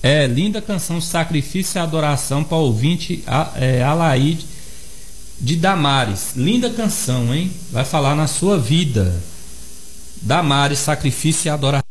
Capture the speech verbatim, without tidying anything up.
É, linda canção, Sacrifício e Adoração, para ouvinte a- é, Alaide de Damares. Linda canção, hein? Vai falar na sua vida. Damares, Sacrifício e Adoração.